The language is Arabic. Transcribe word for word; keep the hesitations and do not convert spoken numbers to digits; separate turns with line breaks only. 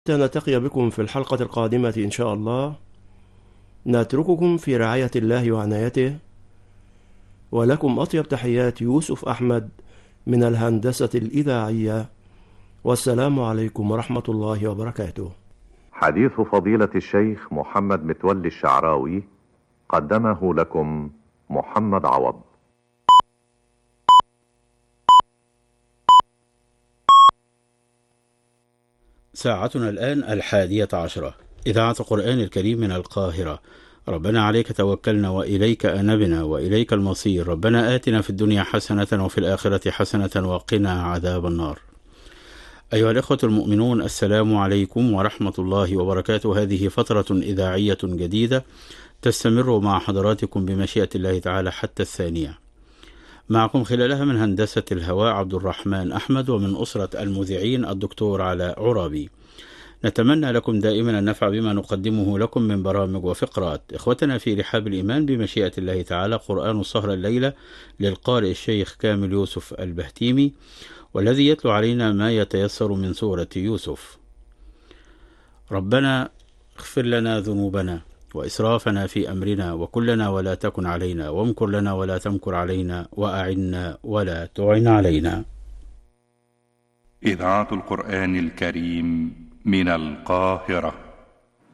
نلتقي بكم في الحلقة القادمة إن شاء الله. نترككم في رعاية الله وعنايته، ولكم أطيب تحيات يوسف أحمد من الهندسة الإذاعية، والسلام عليكم ورحمة الله وبركاته.
حديث فضيلة الشيخ محمد متولي الشعراوي قدمه لكم محمد عوض.
ساعتنا الآن الحادية عشرة، إذاعة القرآن الكريم من القاهرة. ربنا عليك توكلنا وإليك أنبنا وإليك المصير. ربنا آتنا في الدنيا حسنة وفي الآخرة حسنة وقنا عذاب النار. أيها الإخوة المؤمنون، السلام عليكم ورحمة الله وبركاته. هذه فترة إذاعية جديدة تستمر مع حضراتكم بمشيئة الله تعالى حتى الثانية. معكم خلالها من هندسة الهواء عبد الرحمن أحمد، ومن أسرة المذيعين الدكتور علاء عرابي. نتمنى لكم دائما النفع بما نقدمه لكم من برامج وفقرات. إخوتنا في رحاب الإيمان بمشيئة الله تعالى، قرآن السهرة الليلة للقارئ الشيخ كامل يوسف البهتيمي، والذي يتلو علينا ما يتيسر من سورة يوسف. ربنا اغفر لنا ذنوبنا وإسرافنا في أمرنا، وكلنا ولا تكن علينا، وامكر لنا ولا تمكر علينا، وأعنا ولا تعن علينا.
إذاعة القرآن الكريم من القاهرة.